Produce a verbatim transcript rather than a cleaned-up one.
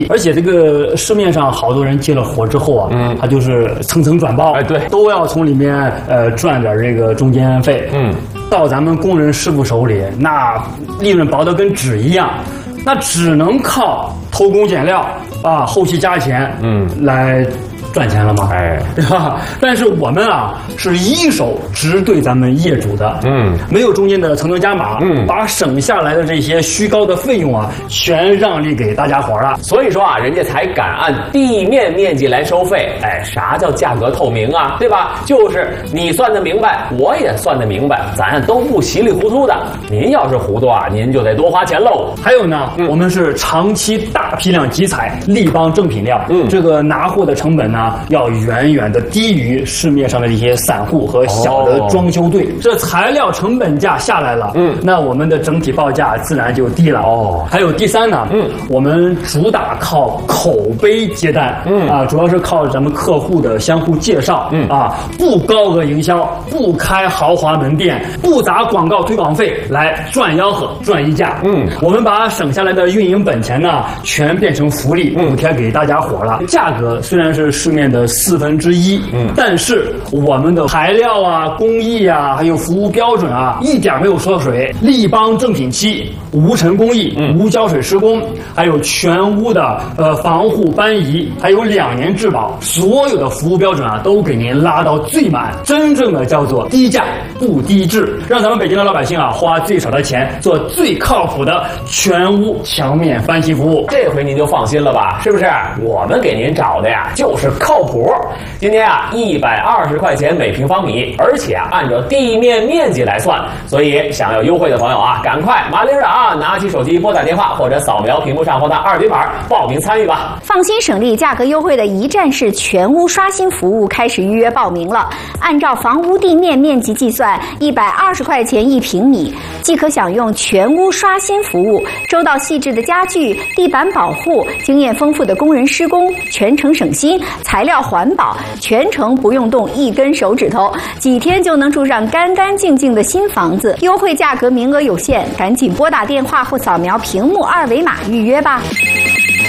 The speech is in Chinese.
而且这个市面上好多人接了活之后啊，嗯，他就是层层转包， 哎，对， 都要从里面呃赚点这个中间费，嗯，到咱们工人师傅手里，那利润薄得跟纸一样，那只能靠偷工减料啊，后期加钱，嗯，来赚钱了吗？哎，对吧？但是我们啊是一手直对咱们业主的，嗯，没有中间的层层加码，嗯，把省下来的这些虚高的费用啊，全让利给大家伙了。 所以说啊，人家才敢按地面面积来收费。哎，啥叫价格透明啊？对吧？就是你算得明白，我也算得明白，咱都不稀里糊涂的。您要是糊涂啊，您就得多花钱喽。 还有呢，嗯、我们是长期大批量集采立邦正品料，嗯，这个拿货的成本呢，要远远的低于市面上的一些散户和小的装修队。哦、这材料成本价下来了，嗯，那我们的整体报价自然就低了。哦，还有第三呢，嗯，我们主打靠口碑接单，嗯啊，主要是靠咱们客户的相互介绍，嗯啊，不高额营销，不开豪华门店，不砸广告推广费来赚吆喝赚溢价，嗯，我们把省下来的运营本钱呢，全变成福利补贴给大家伙了。价格虽然是市面的四分之一，嗯，但是我们的材料啊、工艺啊，还有服务标准啊，一点没有缩水。立邦正品漆，无尘工艺，嗯、无胶水施工，还有全屋的呃防护搬移，还有两年质保，所有的服务标准啊，都给您拉到最满。真正的叫做低价不低质，让咱们北京的老百姓啊，花最少的钱做最靠谱的全屋墙面翻新服务。 这回您就放心了吧？是不是？我们给您找的呀，就是靠谱。今天啊，一百二十块钱每平方米，而且啊，按照地面面积来算，所以想要优惠的朋友啊，赶快麻溜的啊，拿起手机拨打电话或者扫描屏幕上方的二维码报名参与吧。 放心省力、价格优惠的一站式全屋刷新服务开始预约报名了。按照房屋地面面积计算，一百二十块钱一平米，即可享用全屋刷新服务，周到细致的家具、地板保护，经验丰富的工人施工，全程省心，材料环保，全程不用动一根手指头，几天就能住上干干净净的新房子。优惠价格名额有限，赶紧拨打电话或扫描屏幕二维码预约吧。